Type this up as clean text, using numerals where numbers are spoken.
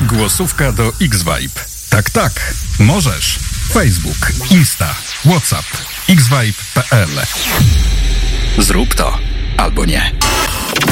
Głosówka do X-Vibe. Tak, tak, możesz. Facebook, Insta, WhatsApp, xvibe.pl. Zrób to albo nie.